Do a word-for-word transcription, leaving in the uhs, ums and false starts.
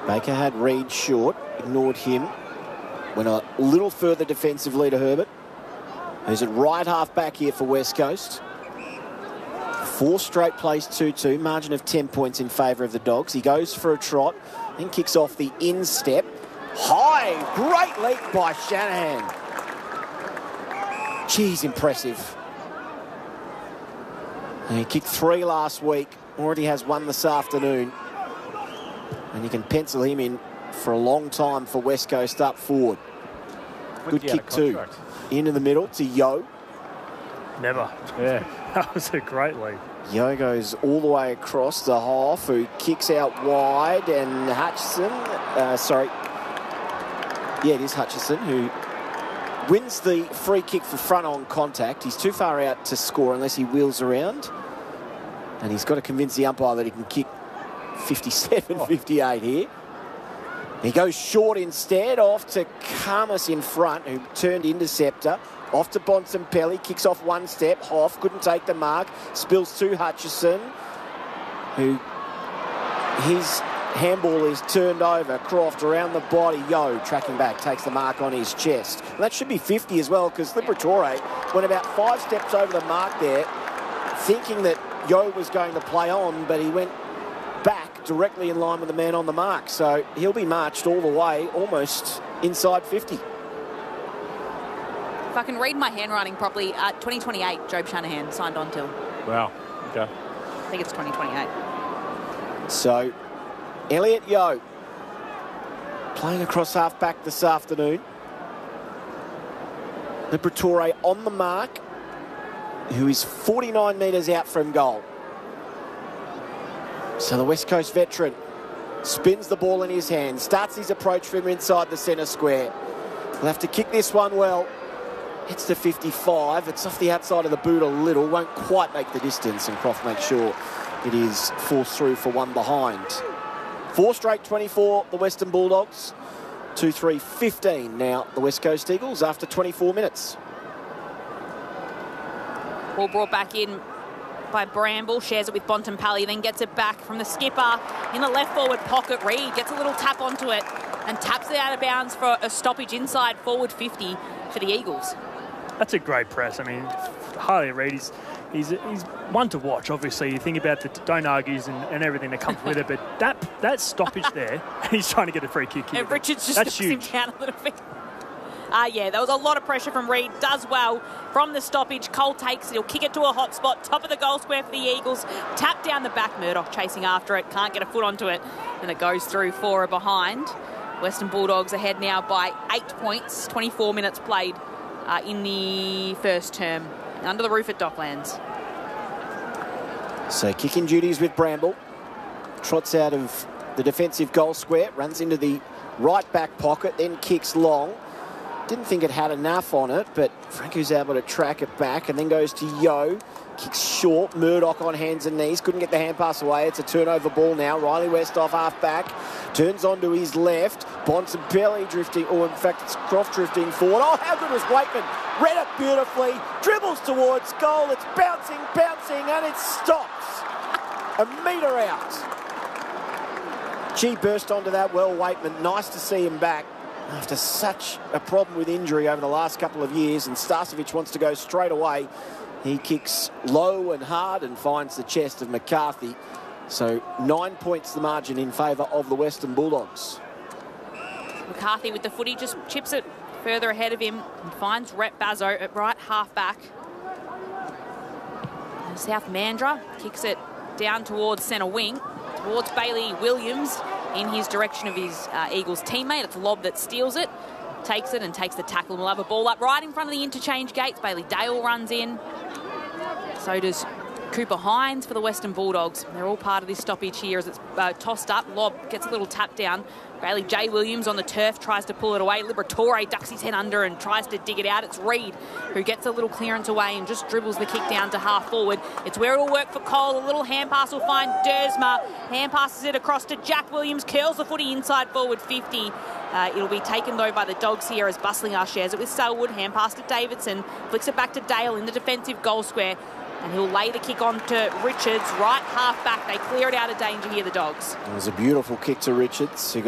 Baker had Reid short, ignored him. Went a little further defensively to Herbert, who's at right half back here for West Coast. Four straight plays, two two, margin of ten points in favour of the Dogs. He goes for a trot, then kicks off the instep. High, great leap by Shanahan. Geez, impressive. And he kicked three last week, already has one this afternoon. And you can pencil him in for a long time for West Coast up forward. Good kick too. Into the middle to Yo. Never. Yeah, that was a great lead. Yo goes all the way across to Hoff, who kicks out wide, and Hutchison, uh, sorry, yeah, it is Hutchison, who wins the free kick for front on contact. He's too far out to score unless he wheels around, and he's got to convince the umpire that he can kick fifty-seven fifty-eight here. He goes short instead, off to Khamis in front, who turned interceptor. Off to Bontempelli, kicks off one step. Hoff couldn't take the mark. Spills to Hutchison, who his handball is turned over. Croft around the body. Yo tracking back, takes the mark on his chest. And that should be fifty as well, because Liberatore went about five steps over the mark there, thinking that Yo was going to play on, but he went back directly in line with the man on the mark. So he'll be marched all the way, almost inside fifty. If I can read my handwriting properly, uh, twenty twenty-eight, Jobe Shanahan signed on till. Wow. Okay. I think it's twenty twenty-eight. So, Elliot Yo playing across half-back this afternoon. Liberatore on the mark, who is forty-nine metres out from goal. So the West Coast veteran spins the ball in his hand, starts his approach from inside the centre square. He'll have to kick this one well. Hits to fifty-five. It's off the outside of the boot a little. Won't quite make the distance, and Croft makes sure it is forced through for one behind. Four straight twenty-four, the Western Bulldogs. two three fifteen now, the West Coast Eagles, after twenty-four minutes. Ball brought back in by Bramble, shares it with Bontempelli, then gets it back from the skipper in the left forward pocket. Reid gets a little tap onto it and taps it out of bounds for a stoppage inside forward fifty for the Eagles. That's a great press. I mean, Harley Reid, he's, he's, he's one to watch, obviously. You think about the don't argues and, and everything that comes with it, but that that stoppage there, and he's trying to get a free kick here. And Richards just That's knocks him huge. down a little bit. Ah, uh, yeah, there was a lot of pressure from Reid. Does well from the stoppage. Cole takes it. He'll kick it to a hot spot. Top of the goal square for the Eagles. Tap down the back. Murdoch chasing after it. Can't get a foot onto it. And it goes through for a behind. Western Bulldogs ahead now by eight points. twenty-four minutes played uh, in the first term. Under the roof at Docklands. So kicking duties with Bramble. Trots out of the defensive goal square. Runs into the right back pocket. Then kicks long. Didn't think it had enough on it, but Franco's able to track it back and then goes to Yo. Kicks short. Murdoch on hands and knees. Couldn't get the hand pass away. It's a turnover ball now. Riley Westhoff half back. Turns onto his left. Bontempelli drifting, or in fact it's Croft drifting forward. Oh, how good was Wakeman? Read it beautifully. Dribbles towards goal. It's bouncing, bouncing, and it stops. A metre out. Gee, burst onto that well, Wakeman. Nice to see him back after such a problem with injury over the last couple of years, and Starcevic wants to go straight away. He kicks low and hard and finds the chest of McCarthy. So nine points the margin in favour of the Western Bulldogs. McCarthy with the footy just chips it further ahead of him and finds Rhett Bazzo at right half back. And South Mandra kicks it down towards centre wing, towards Bailey Williams in his direction of his uh, Eagles teammate. It's Lobb that steals it, takes it and takes the tackle, and we'll have a ball up right in front of the interchange gates. Bailey Dale runs in. So does Cooper Hines for the Western Bulldogs. They're all part of this stoppage here as it's uh, tossed up. Lobb gets a little tap down. Bailey J. Williams on the turf tries to pull it away. Liberatore ducks his head under and tries to dig it out. It's Reid who gets a little clearance away and just dribbles the kick down to half forward. It's where it'll work for Cole. A little hand pass will find Dersma. Hand passes it across to Jack Williams. Curls the footy inside forward fifty. Uh, it'll be taken though by the Dogs here as Bustlinger shares it with Selwood. Hand pass to Davidson. Flicks it back to Dale in the defensive goal square. And he'll lay the kick on to Richards, right half back. They clear it out of danger here, the Dogs. It was a beautiful kick to Richards, who